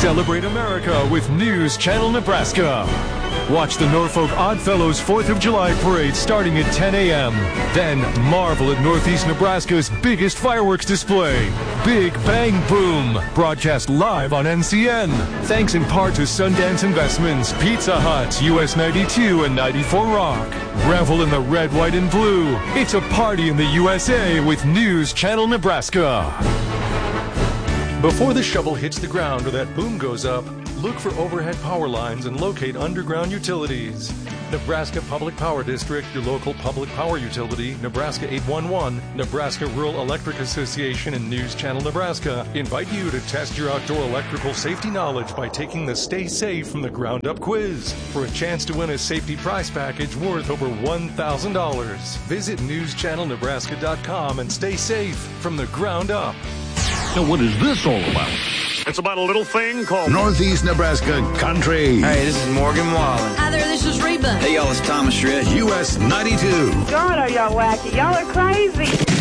Celebrate America with News Channel Nebraska. Watch the Norfolk Oddfellows 4th of July parade starting at 10 a.m. Then marvel at Northeast Nebraska's biggest fireworks display, Big Bang Boom, broadcast live on NCN. Thanks in part to Sundance Investments, Pizza Hut, US 92 and 94 Rock. Revel in the red, white, and blue. It's a party in the USA with News Channel Nebraska. Before the shovel hits the ground or that boom goes up, look for overhead power lines and locate underground utilities. Nebraska Public Power District, your local public power utility, Nebraska 811, Nebraska Rural Electric Association, and News Channel Nebraska invite you to test your outdoor electrical safety knowledge by taking the Stay Safe from the Ground Up quiz for a chance to win a safety prize package worth over $1,000. Visit newschannelnebraska.com and stay safe from the ground up. So what is this all about? It's about a little thing called Northeast Nebraska Country. Hey, this is Morgan Wallen. Hi there, this is Reba. Hey, y'all, it's Thomas Rhett. US 92. God, are y'all wacky? Y'all are crazy.